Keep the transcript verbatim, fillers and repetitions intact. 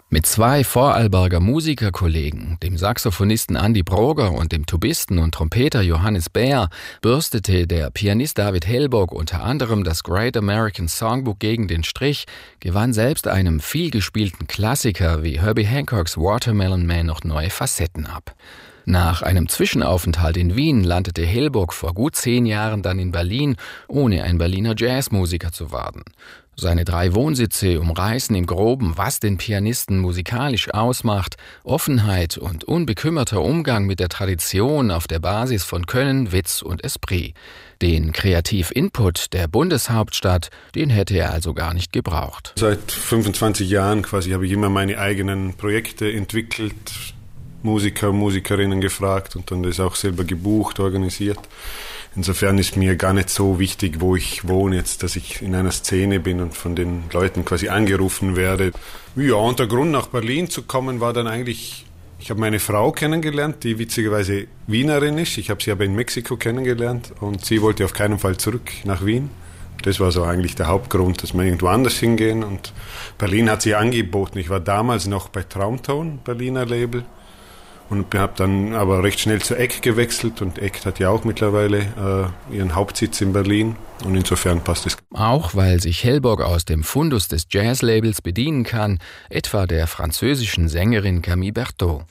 Mit zwei Vorarlberger Musikerkollegen, dem Saxophonisten Andi Broger und dem Tubisten und Trompeter Johannes Bär, bürstete der Pianist David Hellborg unter anderem das Great American Songbook gegen den Strich, gewann selbst einem vielgespielten Klassiker wie Herbie Hancocks Watermelon Man noch neue Facetten ab. Nach einem Zwischenaufenthalt in Wien landete Hellborg vor gut zehn Jahren dann in Berlin, ohne ein Berliner Jazzmusiker zu werden. Seine drei Wohnsitze umreißen im Groben, was den Pianisten musikalisch ausmacht: Offenheit und unbekümmerter Umgang mit der Tradition auf der Basis von Können, Witz und Esprit. Den Kreativ-Input der Bundeshauptstadt, den hätte er also gar nicht gebraucht. Seit fünfundzwanzig Jahren quasi habe ich immer meine eigenen Projekte entwickelt, Musiker, Musikerinnen gefragt und dann das auch selber gebucht, organisiert. Insofern ist mir gar nicht so wichtig, wo ich wohne jetzt, dass ich in einer Szene bin und von den Leuten quasi angerufen werde. Ja, und der Grund, nach Berlin zu kommen, war dann eigentlich, ich habe meine Frau kennengelernt, die witzigerweise Wienerin ist. Ich habe sie aber in Mexiko kennengelernt und sie wollte auf keinen Fall zurück nach Wien. Das war so eigentlich der Hauptgrund, dass wir irgendwo anders hingehen. Und Berlin hat sie angeboten. Ich war damals noch bei Traumton, Berliner Label. Und habe dann aber recht schnell zu Eck gewechselt und Eck hat ja auch mittlerweile äh, ihren Hauptsitz in Berlin und insofern passt es. Auch weil sich Hellborg aus dem Fundus des Jazzlabels bedienen kann, etwa der französischen Sängerin Camille Berthaud.